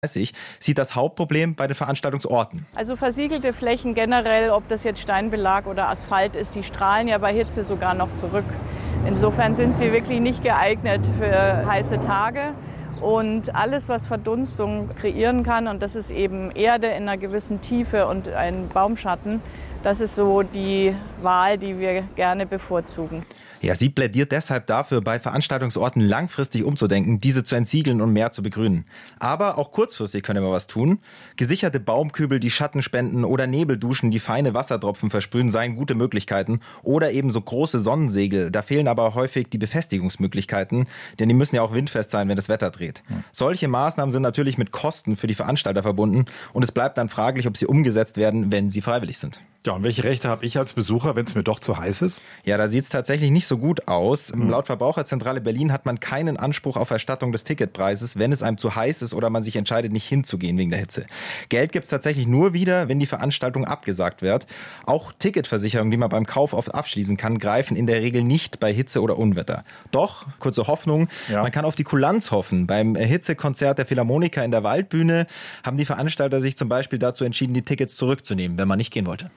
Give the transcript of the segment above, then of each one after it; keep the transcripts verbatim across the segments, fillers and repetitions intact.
sieht das Hauptproblem bei den Veranstaltungsorten. Also versiegelte Flächen generell, ob das jetzt Steinbelag oder Asphalt ist, die strahlen ja bei Hitze sogar noch zurück. Insofern sind sie wirklich nicht geeignet für heiße Tage. Und alles, was Verdunstung kreieren kann, und das ist eben Erde in einer gewissen Tiefe und ein Baumschatten, das ist so die Wahl, die wir gerne bevorzugen. Ja, sie plädiert deshalb dafür, bei Veranstaltungsorten langfristig umzudenken, diese zu entsiegeln und mehr zu begrünen. Aber auch kurzfristig können wir was tun. Gesicherte Baumkübel, die Schatten spenden, oder Nebelduschen, die feine Wassertropfen versprühen, seien gute Möglichkeiten. Oder eben so große Sonnensegel. Da fehlen aber häufig die Befestigungsmöglichkeiten, denn die müssen ja auch windfest sein, wenn das Wetter dreht. Ja. Solche Maßnahmen sind natürlich mit Kosten für die Veranstalter verbunden und es bleibt dann fraglich, ob sie umgesetzt werden, wenn sie freiwillig sind. Ja, und welche Rechte habe ich als Besucher, wenn es mir doch zu heiß ist? Ja, da sieht es tatsächlich nicht so gut aus. Hm. Laut Verbraucherzentrale Berlin hat man keinen Anspruch auf Erstattung des Ticketpreises, wenn es einem zu heiß ist oder man sich entscheidet, nicht hinzugehen wegen der Hitze. Geld gibt es tatsächlich nur wieder, wenn die Veranstaltung abgesagt wird. Auch Ticketversicherungen, die man beim Kauf oft abschließen kann, greifen in der Regel nicht bei Hitze oder Unwetter. Doch, kurze Hoffnung, ja. Man kann auf die Kulanz hoffen. Beim Hitzekonzert der Philharmoniker in der Waldbühne haben die Veranstalter sich zum Beispiel dazu entschieden, die Tickets zurückzunehmen, wenn man nicht gehen wollte.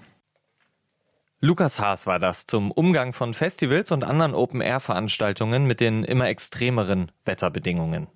Lukas Haas war das zum Umgang von Festivals und anderen Open-Air-Veranstaltungen mit den immer extremeren Wetterbedingungen.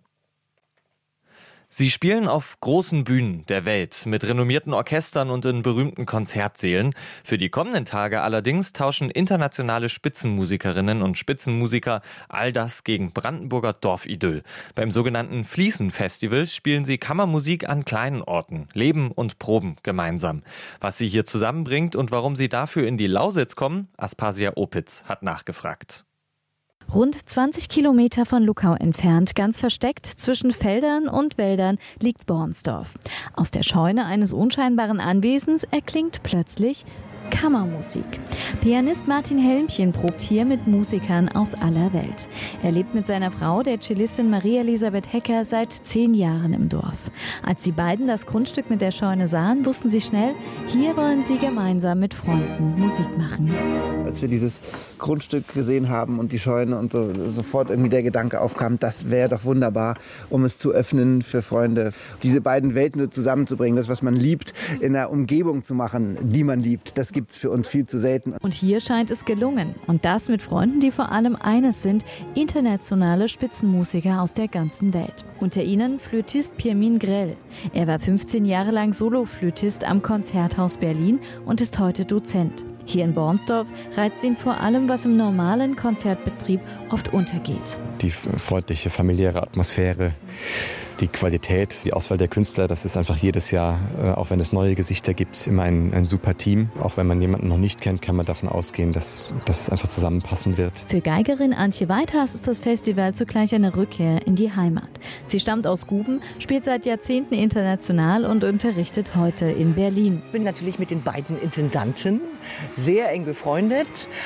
Sie spielen auf großen Bühnen der Welt mit renommierten Orchestern und in berühmten Konzertsälen. Für die kommenden Tage allerdings tauschen internationale Spitzenmusikerinnen und Spitzenmusiker all das gegen Brandenburger Dorfidyll. Beim sogenannten Fließen-Festival spielen sie Kammermusik an kleinen Orten, leben und proben gemeinsam. Was sie hier zusammenbringt und warum sie dafür in die Lausitz kommen, Aspasia Opitz hat nachgefragt. Rund zwanzig Kilometer von Luckau entfernt, ganz versteckt zwischen Feldern und Wäldern, liegt Bornsdorf. Aus der Scheune eines unscheinbaren Anwesens erklingt plötzlich Kammermusik. Pianist Martin Helmchen probt hier mit Musikern aus aller Welt. Er lebt mit seiner Frau, der Cellistin Marie-Elisabeth Hecker, seit zehn Jahren im Dorf. Als die beiden das Grundstück mit der Scheune sahen, wussten sie schnell, hier wollen sie gemeinsam mit Freunden Musik machen. Als wir dieses Grundstück gesehen haben und die Scheune und so, sofort irgendwie der Gedanke aufkam, das wäre doch wunderbar, um es zu öffnen für Freunde. Diese beiden Welten zusammenzubringen, das, was man liebt, in einer Umgebung zu machen, die man liebt, das gibt es für uns viel zu selten. Und hier scheint es gelungen. Und das mit Freunden, die vor allem eines sind, internationale Spitzenmusiker aus der ganzen Welt. Unter ihnen Flötist Pirmin Grell. Er war fünfzehn Jahre lang Soloflötist am Konzerthaus Berlin und ist heute Dozent. Hier in Bornsdorf reizt ihn vor allem, was im normalen Konzertbetrieb oft untergeht. Die freundliche, familiäre Atmosphäre, die Qualität, die Auswahl der Künstler, das ist einfach jedes Jahr, auch wenn es neue Gesichter gibt, immer ein, ein super Team. Auch wenn man jemanden noch nicht kennt, kann man davon ausgehen, dass, dass es einfach zusammenpassen wird. Für Geigerin Antje Weithas ist das Festival zugleich eine Rückkehr in die Heimat. Sie stammt aus Guben, spielt seit Jahrzehnten international und unterrichtet heute in Berlin. Ich bin natürlich mit den beiden Intendanten sehr eng befreundet.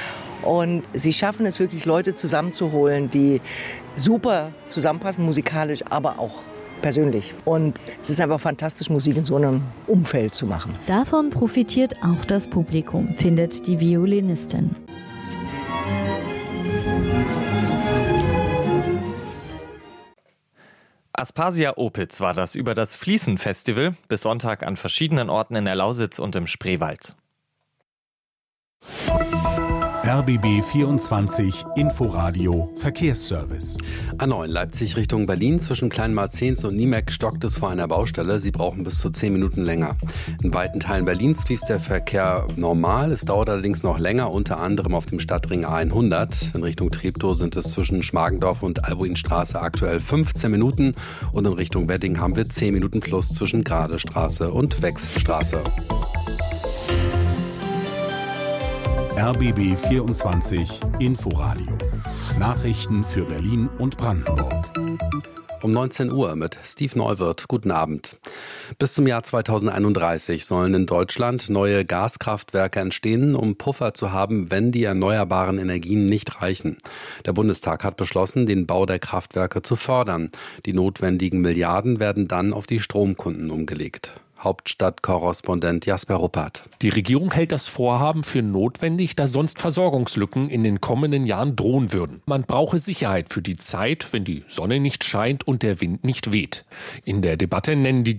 Und sie schaffen es wirklich, Leute zusammenzuholen, die super zusammenpassen, musikalisch, aber auch persönlich. Und es ist einfach fantastisch, Musik in so einem Umfeld zu machen. Davon profitiert auch das Publikum, findet die Violinistin. Aspasia Opitz war das über das Fließen-Festival, bis Sonntag an verschiedenen Orten in der Lausitz und im Spreewald. R B B vierundzwanzig Inforadio Verkehrsservice. A neun Leipzig Richtung Berlin zwischen Kleinmarzens und Niemek stockt es vor einer Baustelle. Sie brauchen bis zu zehn Minuten länger. In weiten Teilen Berlins fließt der Verkehr normal. Es dauert allerdings noch länger, unter anderem auf dem Stadtring A hundert. In Richtung Treptow sind es zwischen Schmargendorf und Albuinstraße aktuell fünfzehn Minuten. Und in Richtung Wedding haben wir zehn Minuten plus zwischen Gradestraße und Wechselstraße. R B B vierundzwanzig Inforadio. Nachrichten für Berlin und Brandenburg. Um neunzehn Uhr mit Steve Neuwirth. Guten Abend. Bis zum Jahr zweitausendeinunddreißig sollen in Deutschland neue Gaskraftwerke entstehen, um Puffer zu haben, wenn die erneuerbaren Energien nicht reichen. Der Bundestag hat beschlossen, den Bau der Kraftwerke zu fördern. Die notwendigen Milliarden werden dann auf die Stromkunden umgelegt. Hauptstadtkorrespondent Jasper Ruppert. Die Regierung hält das Vorhaben für notwendig, da sonst Versorgungslücken in den kommenden Jahren drohen würden. Man brauche Sicherheit für die Zeit, wenn die Sonne nicht scheint und der Wind nicht weht. In der Debatte nennen die